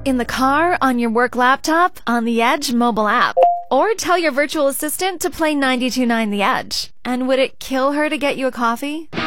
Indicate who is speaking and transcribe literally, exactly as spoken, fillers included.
Speaker 1: In the car, on your work laptop, on the Edge mobile app. Or tell your virtual assistant to play ninety-two point nine The Edge. And would it kill her to get you a coffee?